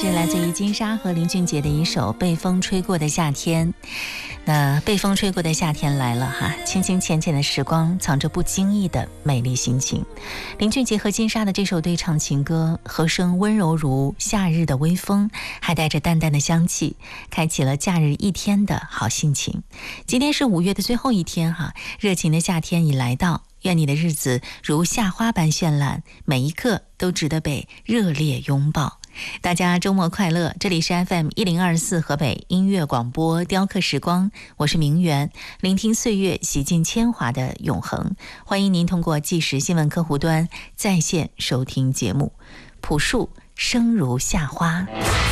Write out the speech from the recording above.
是来自于金莎和林俊杰的一首《被风吹过的夏天》。那被风吹过的夏天来了哈，清清浅浅的时光藏着不经意的美丽心情。林俊杰和金莎的这首对唱情歌，和声温柔如夏日的微风，还带着淡淡的香气，开启了假日一天的好心情。今天是5月的最后一天哈，热情的夏天已来到，愿你的日子如夏花般绚烂，每一刻都值得被热烈拥抱。大家周末快乐，这里是 FM1024 河北音乐广播雕刻时光，我是明媛，聆听岁月洗尽铅华的永恒。欢迎您通过即时新闻客户端在线收听节目。朴树生如夏花。